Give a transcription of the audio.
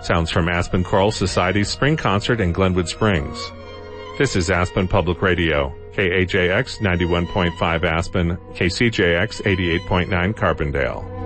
Sounds from Aspen Choral Society's spring concert in Glenwood Springs. This is Aspen Public Radio, KAJX 91.5 Aspen, KCJX 88.9 Carbondale.